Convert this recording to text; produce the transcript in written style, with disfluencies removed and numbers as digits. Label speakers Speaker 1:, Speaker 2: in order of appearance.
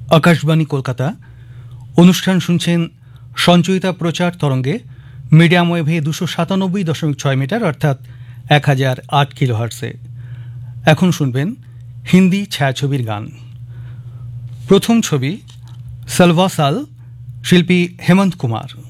Speaker 1: আকাশবাণী কলকাতা। অনুষ্ঠান শুনছেন সঞ্চয়িতা প্রচার তরঙ্গে, মিডিয়াম ওয়েভে 297.6 মিটার অর্থাৎ 1008 কিলোহার্টসে। এখন শুনবেন হিন্দি ছায়াছবির গান। প্রথম ছবি সালভা সাল, শিল্পী হেমন্ত কুমার।